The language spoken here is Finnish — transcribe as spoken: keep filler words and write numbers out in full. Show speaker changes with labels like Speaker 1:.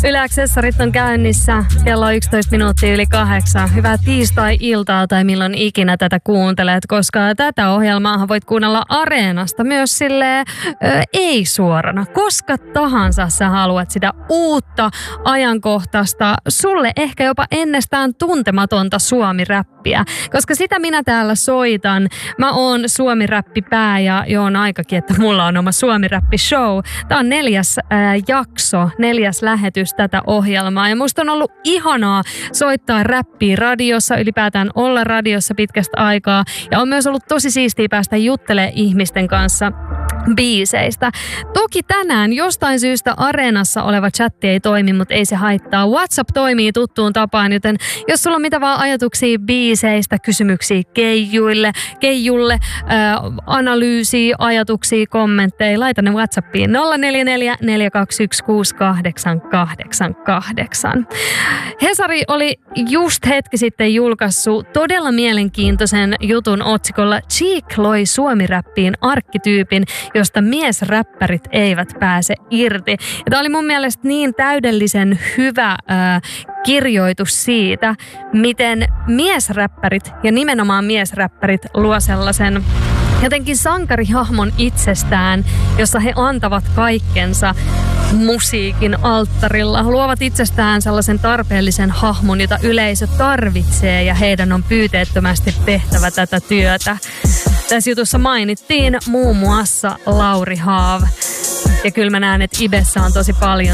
Speaker 1: Yle X-sessarit on käynnissä. Kello on yksitoista minuuttia yli kahdeksan. Hyvää tiistai-iltaa tai milloin ikinä tätä kuuntelet, koska tätä ohjelmaa voit kuunnella Areenasta myös silleen ö, ei-suorana. Koska tahansa sä haluat sitä uutta, ajankohtaista, sulle ehkä jopa ennestään tuntematonta suomi-räppiä. Koska sitä minä täällä soitan. Mä oon suomi-räppipää ja jo on aikakin, että mulla on oma suomi-räppi-show. Tää on neljäs ää, jakso, neljäs lähetys tätä ohjelmaa. Ja musta on ollut ihanaa soittaa räppiä radiossa, ylipäätään olla radiossa pitkästä aikaa. Ja on myös ollut tosi siistiä päästä juttelemaan ihmisten kanssa biiseistä. Toki tänään jostain syystä Areenassa oleva chatti ei toimi, mutta ei se haittaa. WhatsApp toimii tuttuun tapaan, joten jos sulla on mitä vaan ajatuksia biiseistä, kysymyksiä keijuille, keijulle, ää, analyysiä, ajatuksia, kommentteja, laita ne WhatsAppiin nolla neljä neljä neljä kaksi yksi kuusi kahdeksan kahdeksan kahdeksan. Hesari oli just hetki sitten julkaissut todella mielenkiintoisen jutun otsikolla Cheek loi suomi-räppiin arkkityypin, josta miesräppärit eivät pääse irti. Ja tämä oli mun mielestä niin täydellisen hyvä ää, kirjoitus siitä, miten miesräppärit ja nimenomaan miesräppärit luo sellaisen jotenkin sankarihahmon itsestään, jossa he antavat kaikkensa musiikin alttarilla. Luovat itsestään sellaisen tarpeellisen hahmon, jota yleisö tarvitsee ja heidän on pyyteettömästi tehtävä tätä työtä. Tässä jutussa mainittiin muun muassa Lauri Haav. Ja kyllä mä näen, että Ibessä on tosi paljon